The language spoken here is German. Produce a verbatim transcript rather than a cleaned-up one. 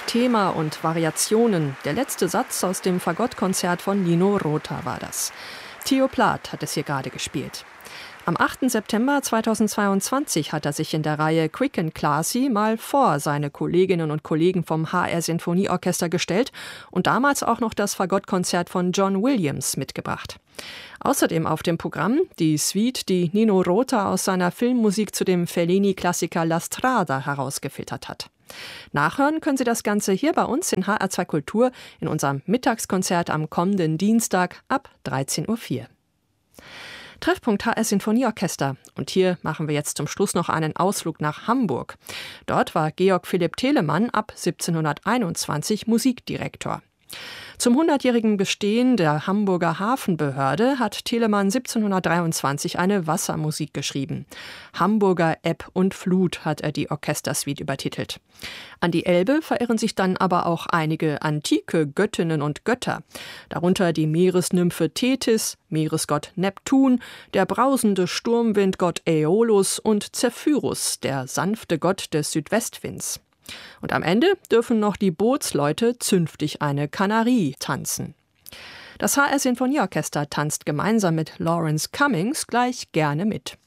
Thema und Variationen. Der letzte Satz aus dem Fagottkonzert von Nino Rota war das. Theo Plath hat es hier gerade gespielt. Am achten September zweitausendzweiundzwanzig hat er sich in der Reihe Quick and Classy mal vor seine Kolleginnen und Kollegen vom H R Sinfonieorchester gestellt und damals auch noch das Fagottkonzert von John Williams mitgebracht. Außerdem auf dem Programm die Suite, die Nino Rota aus seiner Filmmusik zu dem Fellini-Klassiker La Strada herausgefiltert hat. Nachhören können Sie das Ganze hier bei uns in H R zwei Kultur in unserem Mittagskonzert am kommenden Dienstag ab dreizehn Uhr vier. Treffpunkt H R Sinfonieorchester. Und hier machen wir jetzt zum Schluss noch einen Ausflug nach Hamburg. Dort war Georg Philipp Telemann ab siebzehnhunderteinundzwanzig Musikdirektor. Zum hundertjährigen Bestehen der Hamburger Hafenbehörde hat Telemann siebzehnhundertdreiundzwanzig eine Wassermusik geschrieben. Hamburger Ebb und Flut hat er die Orchestersuite übertitelt. An die Elbe verirren sich dann aber auch einige antike Göttinnen und Götter. Darunter die Meeresnymphe Tethys, Meeresgott Neptun, der brausende Sturmwindgott Äolus und Zephyrus, der sanfte Gott des Südwestwinds. Und am Ende dürfen noch die Bootsleute zünftig eine Kanarie tanzen. Das H R Sinfonieorchester tanzt gemeinsam mit Lawrence Cummings gleich gerne mit.